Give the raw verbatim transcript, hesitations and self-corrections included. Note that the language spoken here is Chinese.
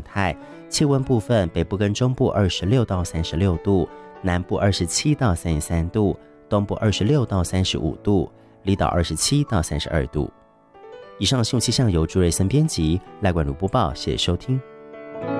形态。气温部分，北部跟中部二十六到三十六度，南部二十七到三十三度，东部二十六到三十五度，离岛二十七到三十二度。以上新闻气象由朱瑞森编辑，赖冠如播报，谢谢收听。